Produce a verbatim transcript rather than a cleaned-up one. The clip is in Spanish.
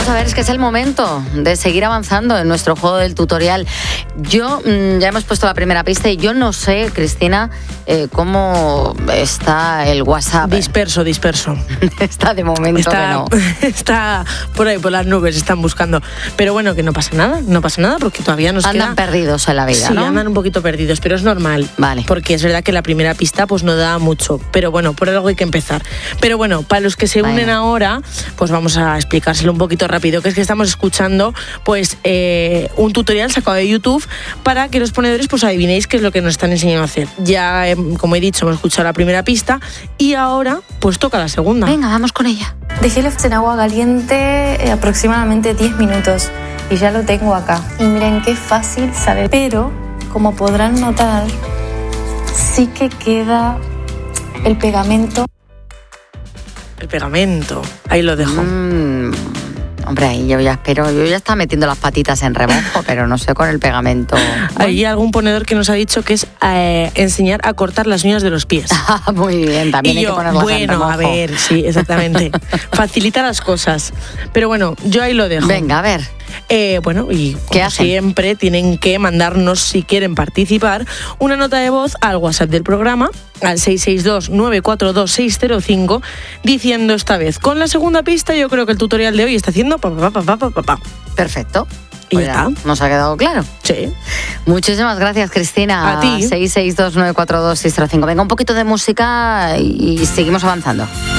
Vamos a ver, es que es el momento de seguir avanzando en nuestro juego del tutorial. Yo, mmm, ya hemos puesto la primera pista y yo no sé, Cristina, eh, cómo está el WhatsApp. Disperso, disperso. Está de momento está, que no. Está por ahí, por las nubes, están buscando. Pero bueno, que no pasa nada, no pasa nada porque todavía nos Andan queda... perdidos en la vida, sí, ¿no? andan un poquito perdidos, pero es normal. Vale. Porque es verdad que la primera pista pues no da mucho, pero bueno, por algo hay que empezar. Pero bueno, para los que se Venga. unen ahora, pues vamos a explicárselo un poquito rápido, que es que estamos escuchando pues eh, un tutorial sacado de YouTube para que los ponedores pues adivinéis qué es lo que nos están enseñando a hacer. Ya, eh, como he dicho, hemos escuchado la primera pista y ahora pues toca la segunda. Venga, vamos con ella. Dejé el en agua caliente eh, aproximadamente diez minutos y ya lo tengo acá. Y miren qué fácil sale, pero como podrán notar, sí que queda el pegamento. El pegamento, ahí lo dejo. Mm, hombre, ahí yo ya espero, yo ya estaba metiendo las patitas en remojo, pero no sé con el pegamento. Hay algún ponedor que nos ha dicho que es eh, enseñar a cortar las uñas de los pies. Muy bien, también y hay yo, que ponerlas en bueno, remojo. a ver, sí, exactamente. Facilita las cosas. Pero bueno, yo ahí lo dejo. Venga, a ver. Eh, bueno, y como ¿Qué hacen? siempre tienen que mandarnos, si quieren participar, una nota de voz al WhatsApp del programa, al seis seis dos, nueve cuatro dos, seis cero cinco, diciendo esta vez, con la segunda pista yo creo que el tutorial de hoy está haciendo pa pa pa pa pa pa pa. Perfecto. Y Pues ya ya está. nos ha quedado claro. Sí. Muchísimas gracias, Cristina. A ti. seis seis dos, nueve cuatro dos, seis cero cinco. Venga, un poquito de música y seguimos avanzando.